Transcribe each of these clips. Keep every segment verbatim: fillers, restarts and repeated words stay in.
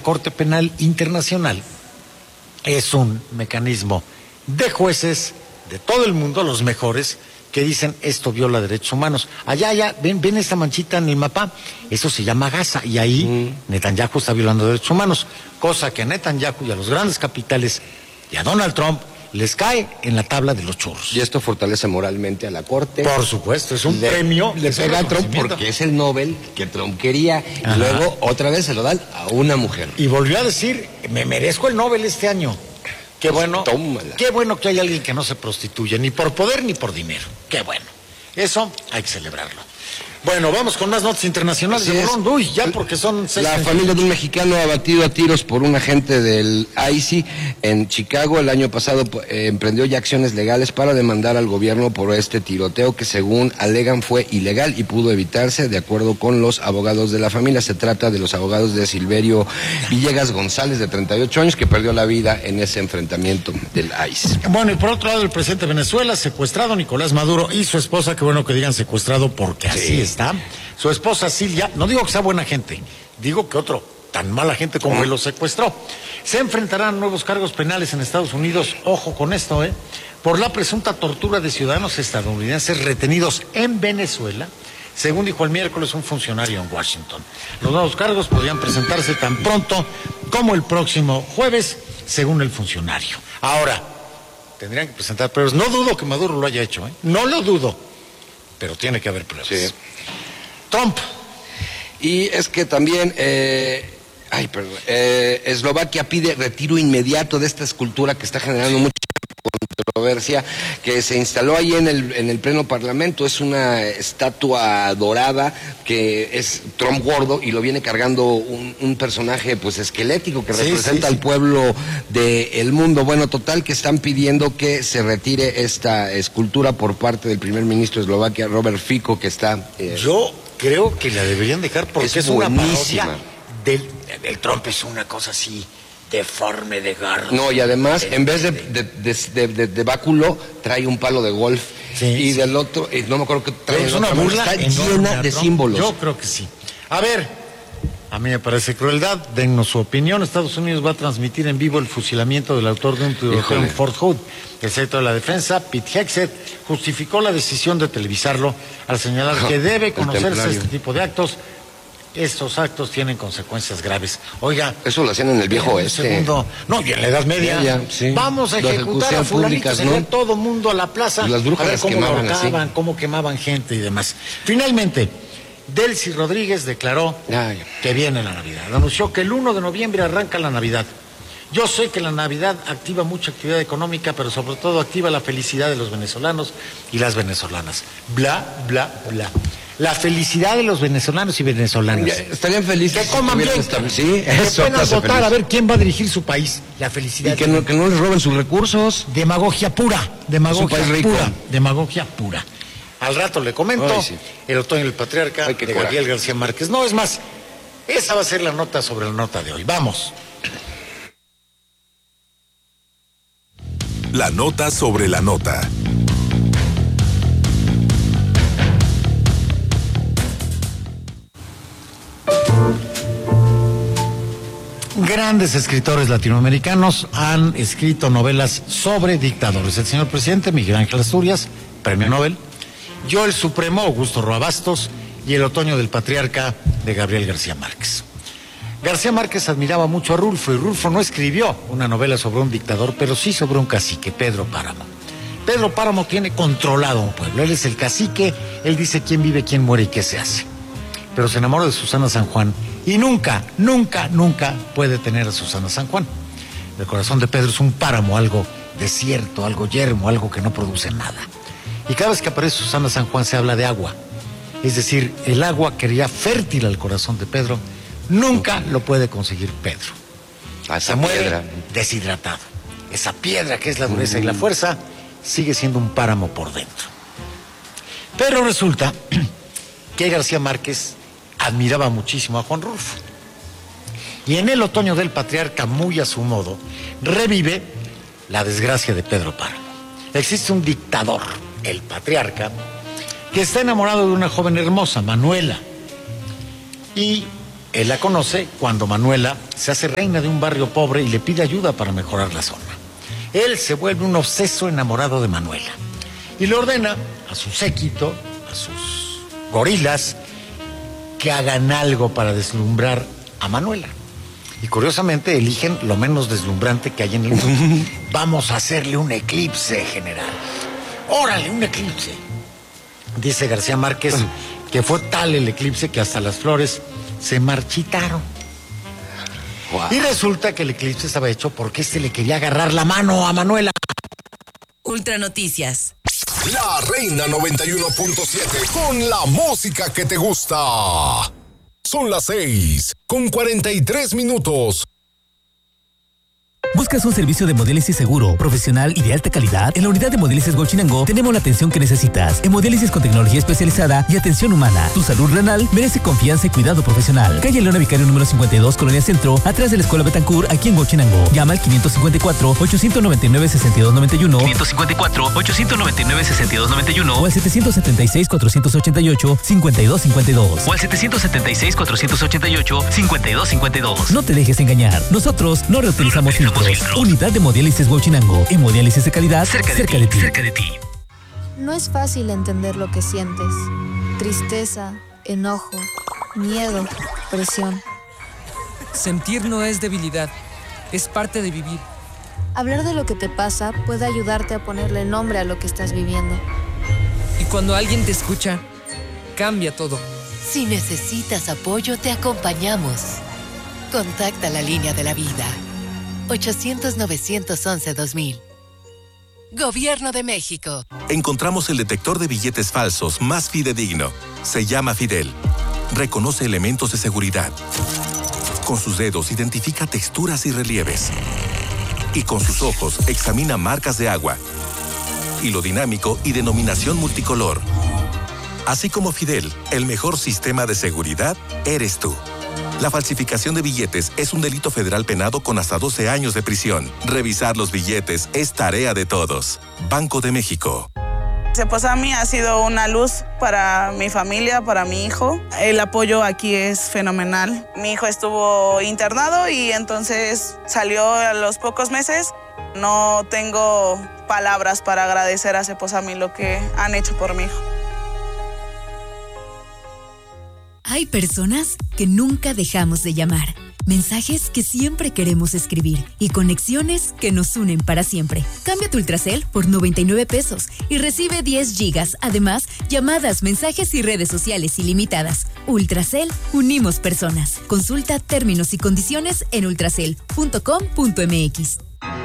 Corte Penal Internacional es un mecanismo de jueces de todo el mundo, los mejores, que dicen esto viola derechos humanos. Allá, allá, ven, ven esta manchita en el mapa, eso se llama Gaza, y ahí mm. Netanyahu está violando derechos humanos, cosa que a Netanyahu y a los grandes capitales y a Donald Trump les cae en la tabla de los churros. Y esto fortalece moralmente a la Corte. Por supuesto, es un le, premio. Le pega a Trump porque es el Nobel que Trump quería. Ajá. Y luego otra vez se lo dan a una mujer. Y volvió a decir, me merezco el Nobel este año. Qué bueno, Tómala. Qué bueno que hay alguien que no se prostituye, ni por poder ni por dinero. Qué bueno. Eso hay que celebrarlo. Bueno, vamos con más notas internacionales. De Uy, ya porque son seis. La familia de un mexicano abatido a tiros por un agente del I C E en Chicago el año pasado eh, emprendió ya acciones legales para demandar al gobierno por este tiroteo que según alegan fue ilegal y pudo evitarse de acuerdo con los abogados de la familia. Se trata de los abogados de Silverio Villegas González, de treinta y ocho años, que perdió la vida en ese enfrentamiento del I C E. Bueno, y por otro lado, el presidente de Venezuela, secuestrado, Nicolás Maduro, y su esposa, qué bueno que digan secuestrado porque así sí. está. Su esposa Silvia, no digo que sea buena gente, digo que otro tan mala gente como él lo secuestró. Se enfrentarán a nuevos cargos penales en Estados Unidos, ojo con esto, ¿eh? Por la presunta tortura de ciudadanos estadounidenses retenidos en Venezuela, según dijo el miércoles un funcionario en Washington. Los nuevos cargos podrían presentarse tan pronto como el próximo jueves, según el funcionario. Ahora, tendrían que presentar pruebas. No dudo que Maduro lo haya hecho, ¿eh? No lo dudo, pero tiene que haber pruebas. Sí. Trump. Y es que también, eh, ay, perdón, eh, Eslovaquia pide retiro inmediato de esta escultura que está generando mucha controversia, que se instaló ahí en el, en el pleno parlamento. Es una estatua dorada que es Trump gordo y lo viene cargando un, un personaje pues esquelético que sí, representa sí, sí. al pueblo del mundo. Bueno, total que están pidiendo que se retire esta escultura por parte del primer ministro de Eslovaquia, Robert Fico, que está... Eh, Yo creo que la deberían dejar porque es, es una parodia del, del Trump, es una cosa así... deforme de garra. No, y además, de, en vez de, de, de, de, de, de báculo, trae un palo de golf. Sí, y sí. del otro, no me acuerdo qué trae. Es una burla. Está llena de símbolos. Yo creo que sí. A ver, a mí me parece crueldad. Dennos su opinión. Estados Unidos va a transmitir en vivo el fusilamiento del autor de un tiroteo en Fort Hood. El secretario de la Defensa, Pete Hegseth, justificó la decisión de televisarlo al señalar oh, que debe conocerse este tipo de actos. Estos actos tienen consecuencias graves. Oiga, eso lo hacían en el viejo oeste. Segundo, no, y en la Edad Media. Ya, sí. Vamos a ejecutar a fulanitos, ¿no? Todo mundo a la plaza. Y las brujas a ver cómo quemaban ahorcaban, así. cómo quemaban gente y demás. Finalmente, Delcy Rodríguez declaró Ay. que viene la Navidad. Anunció que el uno de noviembre arranca la Navidad. Yo sé que la Navidad activa mucha actividad económica, pero sobre todo activa la felicidad de los venezolanos y las venezolanas. Bla, bla, bla. La felicidad de los venezolanos y venezolanas. Estarían felices. Que coman bien. Sí, eso. Que puedan votar a ver quién va a dirigir su país. La felicidad. Y que no, que no les roben sus recursos. Demagogia pura. Demagogia pura. Rico. Demagogia pura. Al rato le comento. Ay, sí. El otoño del patriarca Ay, de Gabriel coraje. García Márquez. No, es más, esa va a ser la nota sobre la nota de hoy. Vamos. La nota sobre la nota. Grandes escritores latinoamericanos han escrito novelas sobre dictadores. El señor presidente Miguel Ángel Asturias, premio Nobel, Yo el Supremo, Augusto Roa Bastos, y El otoño del patriarca de Gabriel García Márquez. García Márquez admiraba mucho a Rulfo, y Rulfo no escribió una novela sobre un dictador, pero sí sobre un cacique, Pedro Páramo. Pedro Páramo tiene controlado un pueblo, él es el cacique, él dice quién vive, quién muere y qué se hace. Pero se enamora de Susana San Juan y nunca, nunca, nunca puede tener a Susana San Juan. El corazón de Pedro es un páramo, algo desierto, algo yermo, algo que no produce nada. Y cada vez que aparece Susana San Juan se habla de agua. Es decir, el agua que haría fértil al corazón de Pedro, nunca lo puede conseguir Pedro. Se muere deshidratado. Esa piedra que es la dureza mm. y la fuerza sigue siendo un páramo por dentro. Pero resulta que García Márquez admiraba muchísimo a Juan Rulfo. Y en El otoño del patriarca, muy a su modo, revive la desgracia de Pedro Páramo. Existe un dictador, el patriarca, que está enamorado de una joven hermosa, Manuela. Y Él la conoce cuando Manuela se hace reina de un barrio pobre y le pide ayuda para mejorar la zona. Él se vuelve un obseso enamorado de Manuela y le ordena a su séquito, a sus gorilas, que hagan algo para deslumbrar a Manuela. Y curiosamente eligen lo menos deslumbrante que hay en el mundo. Vamos a hacerle un eclipse, general. ¡Órale, un eclipse! Dice García Márquez que fue tal el eclipse que hasta las flores se marchitaron. Wow. Y resulta que el eclipse estaba hecho porque este le quería agarrar la mano a Manuela. Ultra Noticias. La Reina noventa y uno punto siete, con la música que te gusta. Son las seis, con cuarenta y tres minutos. ¿Buscas un servicio de hemodiálisis seguro, profesional y de alta calidad? En la unidad de hemodiálisis Huachinango tenemos la atención que necesitas. Hemodiálisis con tecnología especializada y atención humana. Tu salud renal merece confianza y cuidado profesional. Calle Leona Vicario número cincuenta y dos, Colonia Centro, atrás de la Escuela Betancourt, aquí en Huachinango. Llama al quinientos cincuenta y cuatro, ochocientos noventa y nueve, sesenta y dos noventa y uno, quinientos cincuenta y cuatro, ochocientos noventa y nueve, sesenta y dos noventa y uno o al setecientos setenta y seis, cuatrocientos ochenta y ocho, cincuenta y dos cincuenta y dos o al setecientos setenta y seis, cuatrocientos ochenta y ocho, cincuenta y dos cincuenta y dos. No te dejes engañar. Nosotros no reutilizamos filtros. Unidad de Hemodiálisis Huachinango. Hemodiálisis de calidad cerca, cerca de, de, ti, cerca de ti. No es fácil entender lo que sientes. Tristeza, enojo, miedo, presión. Sentir no es debilidad, es parte de vivir. Hablar de lo que te pasa puede ayudarte a ponerle nombre a lo que estás viviendo. Y cuando alguien te escucha, cambia todo. Si necesitas apoyo, te acompañamos. Contacta la línea de la vida. ochocientos, novecientos once, dos mil. Gobierno de México. Encontramos el detector de billetes falsos más fidedigno. Se llama Fidel. Reconoce elementos de seguridad. Con sus dedos identifica texturas y relieves. Y con sus ojos examina marcas de agua. Hilo dinámico y denominación multicolor. Así como Fidel, el mejor sistema de seguridad eres tú. La falsificación de billetes es un delito federal penado con hasta doce años de prisión. Revisar los billetes es tarea de todos. Banco de México. Seposami ha sido una luz para mi familia, para mi hijo. El apoyo aquí es fenomenal. Mi hijo estuvo internado y entonces salió a los pocos meses. No tengo palabras para agradecer a Seposami lo que han hecho por mi hijo. Hay personas que nunca dejamos de llamar, mensajes que siempre queremos escribir y conexiones que nos unen para siempre. Cambia tu Ultracel por noventa y nueve pesos y recibe diez gigas. Además, llamadas, mensajes y redes sociales ilimitadas. Ultracel, unimos personas. Consulta términos y condiciones en ultracel punto com punto m x.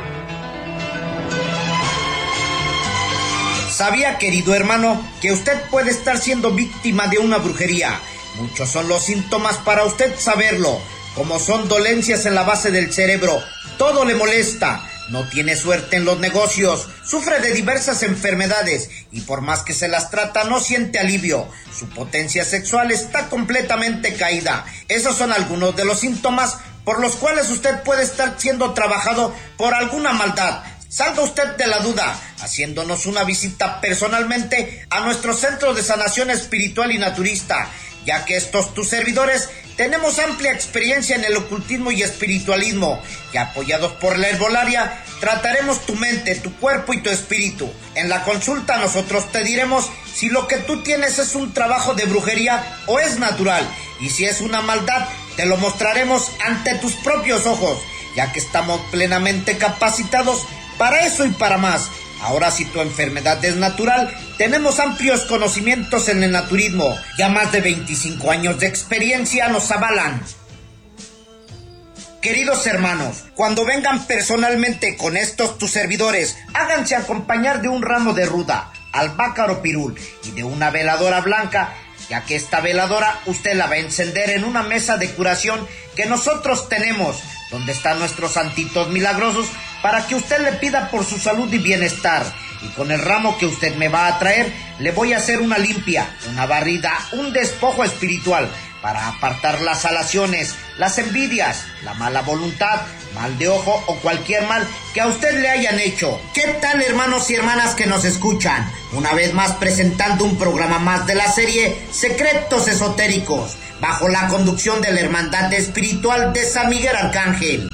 ¿Sabía, querido hermano, que usted puede estar siendo víctima de una brujería? Muchos son los síntomas para usted saberlo, como son dolencias en la base del cerebro, todo le molesta, no tiene suerte en los negocios, sufre de diversas enfermedades y por más que se las trata no siente alivio, su potencia sexual está completamente caída. Esos son algunos de los síntomas por los cuales usted puede estar siendo trabajado por alguna maldad. Salga usted de la duda, haciéndonos una visita personalmente a nuestro centro de sanación espiritual y naturista, ya que estos tus servidores tenemos amplia experiencia en el ocultismo y espiritualismo, y apoyados por la herbolaria, trataremos tu mente, tu cuerpo y tu espíritu. En la consulta nosotros te diremos si lo que tú tienes es un trabajo de brujería o es natural, y si es una maldad, te lo mostraremos ante tus propios ojos, ya que estamos plenamente capacitados para eso y para más. Ahora, si tu enfermedad es natural, tenemos amplios conocimientos en el naturismo. Ya más de veinticinco años de experiencia nos avalan. Queridos hermanos, cuando vengan personalmente con estos tus servidores, háganse acompañar de un ramo de ruda, albahaca o pirul y de una veladora blanca, ya que esta veladora usted la va a encender en una mesa de curación que nosotros tenemos, donde están nuestros santitos milagrosos, para que usted le pida por su salud y bienestar. Y con el ramo que usted me va a traer, le voy a hacer una limpia, una barrida, un despojo espiritual, para apartar las alaciones, las envidias, la mala voluntad, mal de ojo o cualquier mal que a usted le hayan hecho. ¿Qué tal, hermanos y hermanas que nos escuchan? Una vez más presentando un programa más de la serie Secretos Esotéricos, bajo la conducción de la Hermandad Espiritual de San Miguel Arcángel.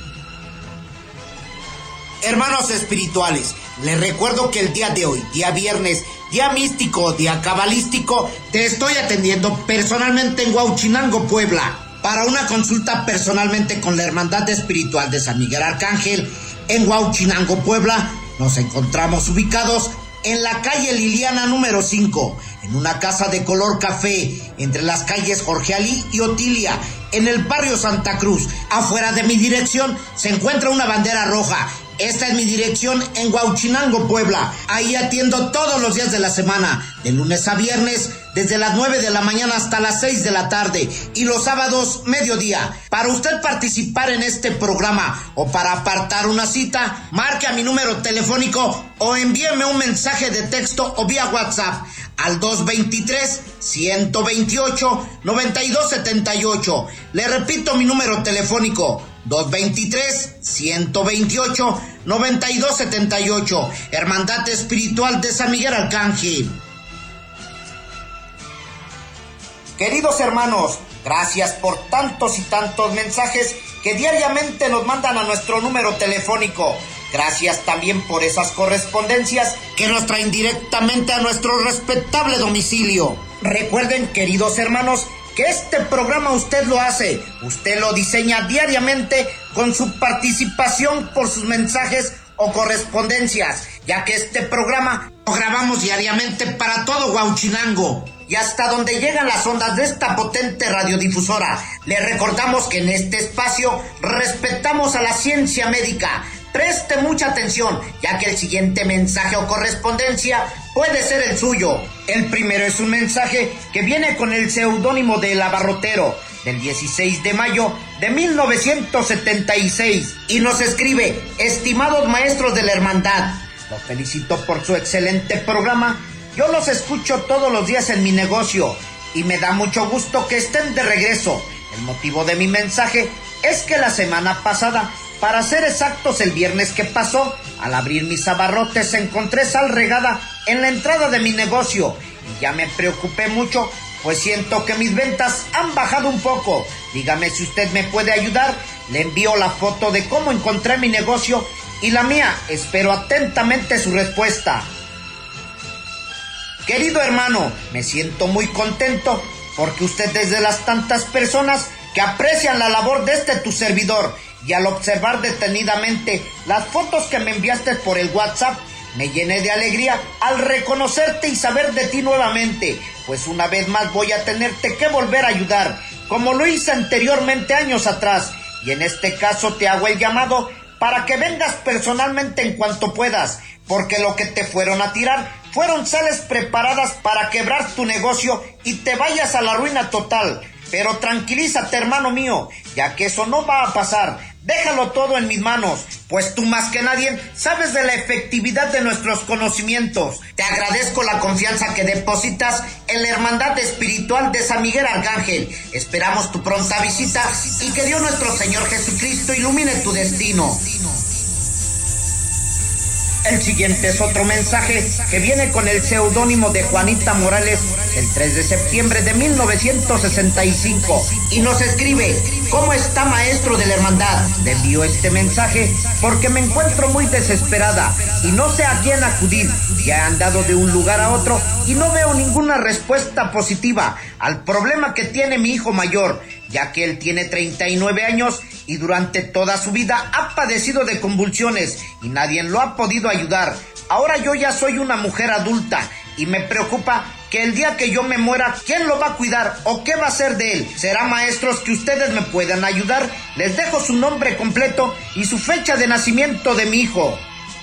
Hermanos espirituales, les recuerdo que el día de hoy, día viernes, día místico, día cabalístico, te estoy atendiendo personalmente en Huauchinango, Puebla, para una consulta personalmente con la Hermandad Espiritual de San Miguel Arcángel en Huauchinango, Puebla. Nos encontramos ubicados en la calle Liliana número cinco, en una casa de color café, entre las calles Jorge Alí y Otilia, en el barrio Santa Cruz. Afuera de mi dirección se encuentra una bandera roja. Esta es mi dirección en Huauchinango, Puebla. Ahí atiendo todos los días de la semana, de lunes a viernes, desde las nueve de la mañana hasta las seis de la tarde, y los sábados, mediodía. Para usted participar en este programa o para apartar una cita, marque a mi número telefónico o envíeme un mensaje de texto o vía WhatsApp al dos veintitrés, ciento veintiocho, noventa y dos setenta y ocho. Le repito mi número telefónico, dos veintitrés, ciento veintiocho, noventa y dos setenta y ocho. Hermandad Espiritual de San Miguel Arcángel. Queridos hermanos, gracias por tantos y tantos mensajes que diariamente nos mandan a nuestro número telefónico. Gracias también por esas correspondencias que nos traen directamente a nuestro respetable domicilio. Recuerden, queridos hermanos, que este programa usted lo hace, usted lo diseña diariamente con su participación por sus mensajes o correspondencias, ya que este programa lo grabamos diariamente para todo Huauchinango y hasta donde llegan las ondas de esta potente radiodifusora. Le recordamos que en este espacio respetamos a la ciencia médica. Preste mucha atención, ya que el siguiente mensaje o correspondencia puede ser el suyo. El primero es un mensaje que viene con el seudónimo de El Abarrotero, del dieciséis de mayo de mil novecientos setenta y seis, y nos escribe: estimados maestros de la hermandad, los felicito por su excelente programa. Yo los escucho todos los días en mi negocio y me da mucho gusto que estén de regreso. El motivo de mi mensaje es que la semana pasada, para ser exactos el viernes que pasó, al abrir mis abarrotes encontré sal regada en la entrada de mi negocio y ya me preocupé mucho, pues siento que mis ventas han bajado un poco. Dígame si usted me puede ayudar. Le envío la foto de cómo encontré mi negocio y la mía. Espero atentamente su respuesta. Querido hermano, me siento muy contento porque usted es de las tantas personas que aprecian la labor de este tu servidor, y al observar detenidamente las fotos que me enviaste por el WhatsApp, me llené de alegría al reconocerte y saber de ti nuevamente, pues una vez más voy a tenerte que volver a ayudar, como lo hice anteriormente años atrás, y en este caso te hago el llamado para que vengas personalmente en cuanto puedas, porque lo que te fueron a tirar fueron sales preparadas para quebrar tu negocio y te vayas a la ruina total. Pero tranquilízate, hermano mío, ya que eso no va a pasar. Déjalo todo en mis manos, pues tú más que nadie sabes de la efectividad de nuestros conocimientos. Te agradezco la confianza que depositas en la Hermandad Espiritual de San Miguel Arcángel. Esperamos tu pronta visita y que Dios nuestro Señor Jesucristo ilumine tu destino. El siguiente es otro mensaje que viene con el seudónimo de Juanita Morales, el tres de septiembre de mil novecientos sesenta y cinco, y nos escribe: ¿cómo está, maestro de la hermandad? Le envío este mensaje porque me encuentro muy desesperada y no sé a quién acudir. Ya he andado de un lugar a otro y no veo ninguna respuesta positiva al problema que tiene mi hijo mayor, ya que él tiene treinta y nueve años y durante toda su vida ha padecido de convulsiones y nadie lo ha podido ayudar. Ahora yo ya soy una mujer adulta y me preocupa que el día que yo me muera, ¿quién lo va a cuidar o qué va a hacer de él? ¿Será, maestros, que ustedes me puedan ayudar? Les dejo su nombre completo y su fecha de nacimiento de mi hijo.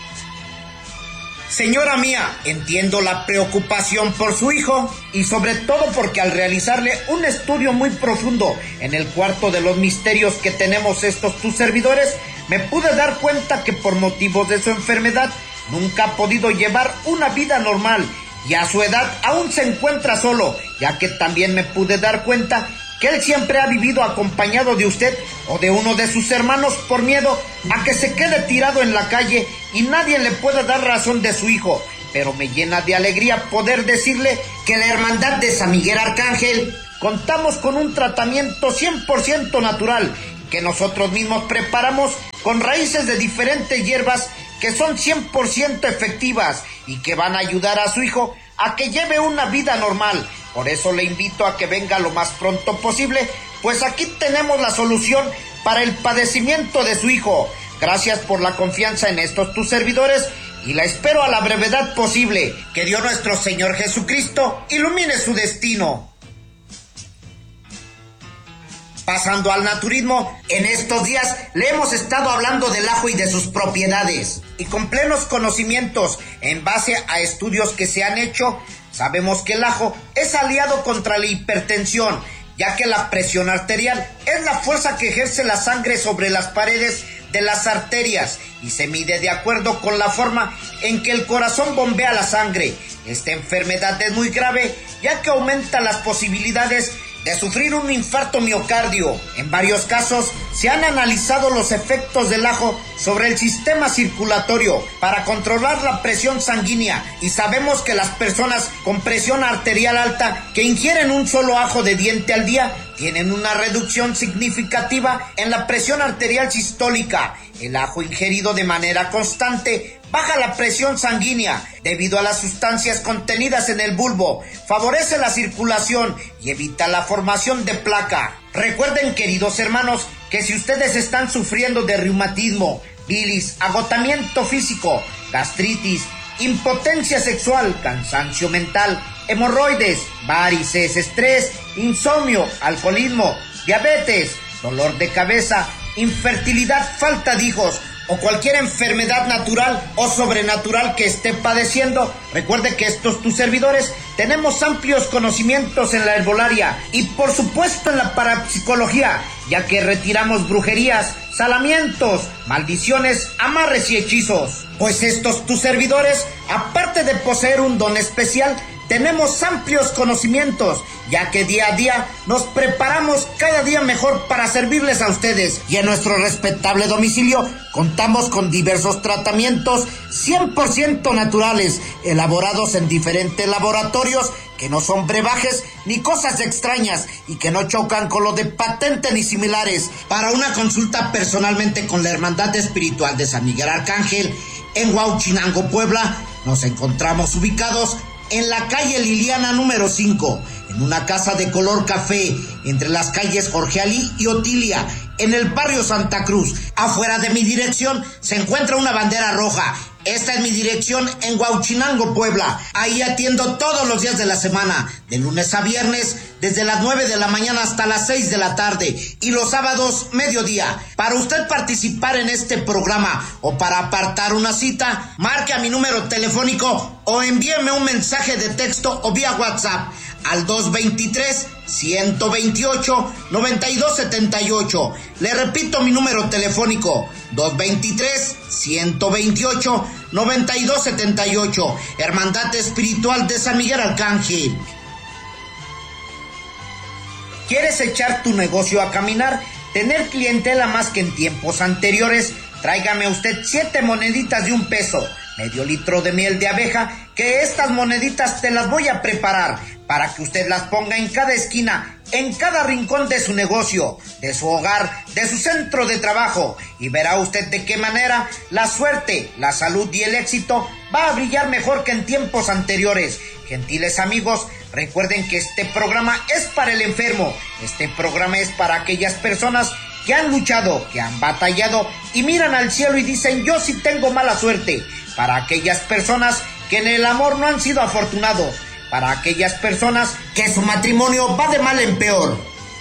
Señora mía, entiendo la preocupación por su hijo y sobre todo porque al realizarle un estudio muy profundo en el cuarto de los misterios que tenemos estos tus servidores, me pude dar cuenta que por motivos de su enfermedad nunca ha podido llevar una vida normal y a su edad aún se encuentra solo, ya que también me pude dar cuenta que él siempre ha vivido acompañado de usted o de uno de sus hermanos por miedo a que se quede tirado en la calle y nadie le pueda dar razón de su hijo. Pero me llena de alegría poder decirle que la Hermandad de San Miguel Arcángel contamos con un tratamiento cien por ciento natural que nosotros mismos preparamos con raíces de diferentes hierbas que son cien por ciento efectivas y que van a ayudar a su hijo a que lleve una vida normal. Por eso le invito a que venga lo más pronto posible, pues aquí tenemos la solución para el padecimiento de su hijo. Gracias por la confianza en estos tus servidores y la espero a la brevedad posible. Que Dios nuestro Señor Jesucristo ilumine su destino. Pasando al naturismo, en estos días le hemos estado hablando del ajo y de sus propiedades. Y con plenos conocimientos, en base a estudios que se han hecho, sabemos que el ajo es aliado contra la hipertensión, ya que la presión arterial es la fuerza que ejerce la sangre sobre las paredes de las arterias y se mide de acuerdo con la forma en que el corazón bombea la sangre. Esta enfermedad es muy grave, ya que aumenta las posibilidades de sufrir un infarto miocardio. En varios casos se han analizado los efectos del ajo sobre el sistema circulatorio para controlar la presión sanguínea y sabemos que las personas con presión arterial alta que ingieren un solo ajo de diente al día tienen una reducción significativa en la presión arterial sistólica. El ajo ingerido de manera constante baja la presión sanguínea debido a las sustancias contenidas en el bulbo, favorece la circulación y evita la formación de placa. Recuerden, queridos hermanos, que si ustedes están sufriendo de reumatismo, bilis, agotamiento físico, gastritis, impotencia sexual, cansancio mental, hemorroides, varices, estrés, insomnio, alcoholismo, diabetes, dolor de cabeza, infertilidad, falta de hijos o cualquier enfermedad natural o sobrenatural que esté padeciendo, recuerde que estos tus servidores tenemos amplios conocimientos en la herbolaria y por supuesto en la parapsicología, ya que retiramos brujerías, salamientos, maldiciones, amarres y hechizos. Pues estos tus servidores, aparte de poseer un don especial, tenemos amplios conocimientos, ya que día a día nos preparamos cada día mejor para servirles a ustedes. Y en nuestro respetable domicilio contamos con diversos tratamientos cien por ciento naturales, elaborados en diferentes laboratorios que no son brebajes ni cosas extrañas y que no chocan con lo de patente ni similares. Para una consulta personalmente con la Hermandad Espiritual de San Miguel Arcángel en Huauchinango, Puebla, nos encontramos ubicados en la calle Liliana número cinco, en una casa de color café, entre las calles Jorge Alí y Otilia, en el barrio Santa Cruz. Afuera de mi dirección se encuentra una bandera roja. Esta es mi dirección en Huauchinango, Puebla. Ahí atiendo todos los días de la semana, de lunes a viernes, desde las nueve de la mañana hasta las seis de la tarde, y los sábados, mediodía. Para usted participar en este programa o para apartar una cita, marque a mi número telefónico o envíeme un mensaje de texto o vía WhatsApp al dos veintitrés, ciento veintiocho, noventa y dos setenta y ocho. Le repito mi número telefónico, dos veintitrés, ciento veintiocho, noventa y dos setenta y ocho. Hermandad Espiritual de San Miguel Arcángel. ¿Quieres echar tu negocio a caminar? ¿Tener clientela más que en tiempos anteriores? Tráigame usted siete moneditas de un peso, medio litro de miel de abeja, que estas moneditas te las voy a preparar para que usted las ponga en cada esquina, en cada rincón de su negocio, de su hogar, de su centro de trabajo, y verá usted de qué manera la suerte, la salud y el éxito va a brillar mejor que en tiempos anteriores. Gentiles amigos, recuerden que este programa es para el enfermo, este programa es para aquellas personas que han luchado, que han batallado y miran al cielo y dicen: yo sí tengo mala suerte. Para aquellas personas que en el amor no han sido afortunados, para aquellas personas que su matrimonio va de mal en peor.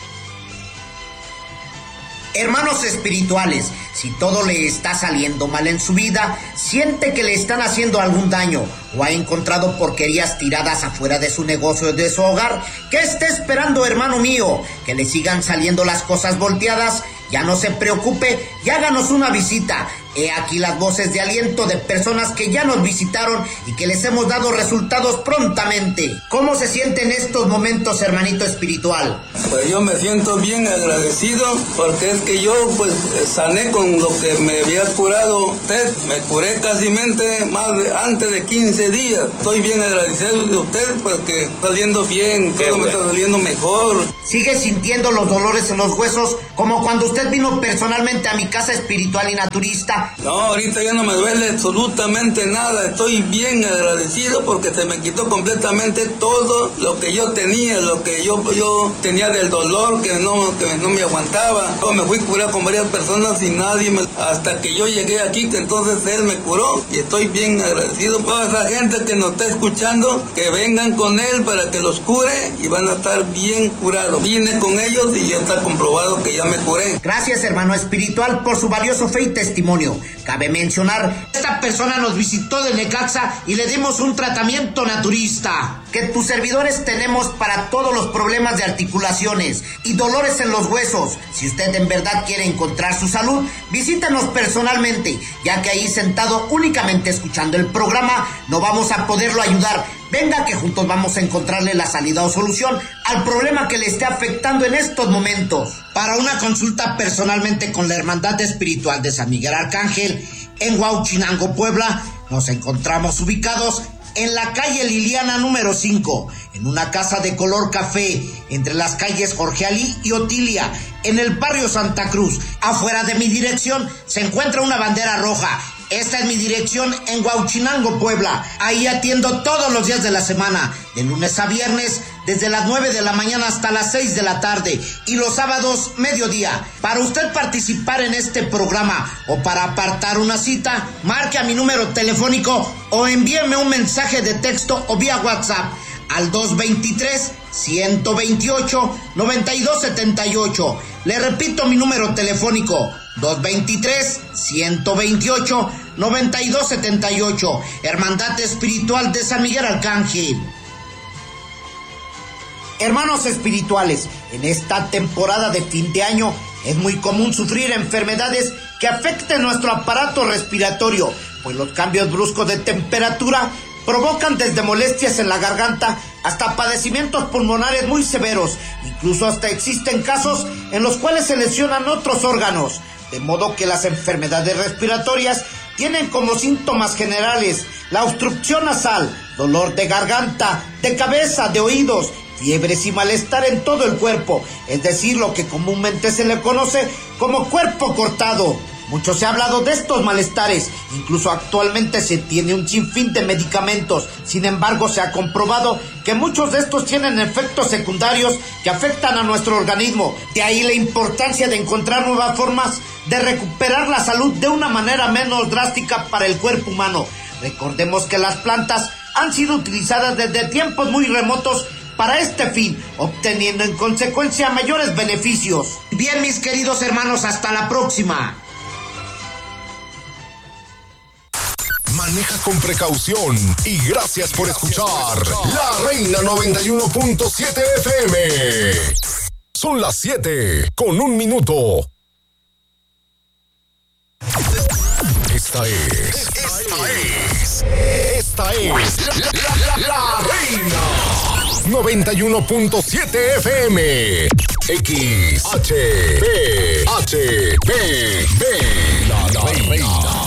Hermanos espirituales, si todo le está saliendo mal en su vida, siente que le están haciendo algún daño o ha encontrado porquerías tiradas afuera de su negocio o de su hogar, ¿qué está esperando, hermano mío? Que le sigan saliendo las cosas volteadas. Ya no se preocupe y háganos una visita. He aquí las voces de aliento de personas que ya nos visitaron y que les hemos dado resultados prontamente. ¿Cómo se siente en estos momentos, hermanito espiritual? Pues yo me siento bien agradecido porque es que yo pues sané con lo que me había curado usted. Me curé casi más de, antes de quince días. Estoy bien agradecido de usted porque está saliendo bien, todo me está saliendo mejor. ¿Sigue sintiendo los dolores en los huesos como cuando usted vino personalmente a mi casa espiritual y naturista? No, ahorita ya no me duele absolutamente nada. Estoy bien agradecido porque se me quitó completamente todo lo que yo tenía, lo que yo, yo tenía del dolor, que no, que no me aguantaba. Yo me fui a curar con varias personas y nadie me... Hasta que yo llegué aquí, que entonces él me curó y estoy bien agradecido por esa gente que nos está escuchando, que vengan con él para que los cure y van a estar bien curados. Vine con ellos y ya está comprobado que ya me curé. Gracias, hermano espiritual, por su valioso fe y testimonio. Cabe mencionar, esta persona nos visitó de Necaxa y le dimos un tratamiento naturista que tus servidores tenemos para todos los problemas de articulaciones y dolores en los huesos. Si usted en verdad quiere encontrar su salud, visítanos personalmente, ya que ahí sentado únicamente escuchando el programa no vamos a poderlo ayudar. Venga que juntos vamos a encontrarle la salida o solución al problema que le esté afectando en estos momentos. Para una consulta personalmente con la Hermandad Espiritual de San Miguel Arcángel en Huauchinango, Puebla, nos encontramos ubicados en la calle Liliana número cinco, en una casa de color café, entre las calles Jorge Alí y Otilia, en el barrio Santa Cruz. Afuera de mi dirección se encuentra una bandera roja. Esta es mi dirección en Huauchinango, Puebla. Ahí atiendo todos los días de la semana, de lunes a viernes, desde las nueve de la mañana hasta las seis de la tarde, y los sábados, mediodía. Para usted participar en este programa o para apartar una cita, marque a mi número telefónico o envíeme un mensaje de texto o vía WhatsApp al dos veintitrés, ciento veintiocho, noventa y dos setenta y ocho. Le repito mi número telefónico, dos veintitrés, ciento veintiocho, noventa y dos setenta y ocho. Hermandad Espiritual de San Miguel Arcángel. Hermanos espirituales, en esta temporada de fin de año es muy común sufrir enfermedades que afecten nuestro aparato respiratorio, pues los cambios bruscos de temperatura provocan desde molestias en la garganta hasta padecimientos pulmonares muy severos. Incluso hasta existen casos en los cuales se lesionan otros órganos, de modo que las enfermedades respiratorias tienen como síntomas generales la obstrucción nasal, dolor de garganta, de cabeza, de oídos, fiebres y malestar en todo el cuerpo, es decir, lo que comúnmente se le conoce como cuerpo cortado. Mucho se ha hablado de estos malestares, incluso actualmente se tiene un sinfín de medicamentos. Sin embargo, se ha comprobado que muchos de estos tienen efectos secundarios que afectan a nuestro organismo. De ahí la importancia de encontrar nuevas formas de recuperar la salud de una manera menos drástica para el cuerpo humano. Recordemos que las plantas han sido utilizadas desde tiempos muy remotos para este fin, obteniendo en consecuencia mayores beneficios. Bien, mis queridos hermanos, hasta la próxima. Maneja con precaución y gracias por escuchar La Reina noventa y uno punto siete F M. Son las siete con un minuto. Esta es, esta es, esta es la, la, la, la Reina noventa y uno punto siete F M. X H P H P B. La, la Reina.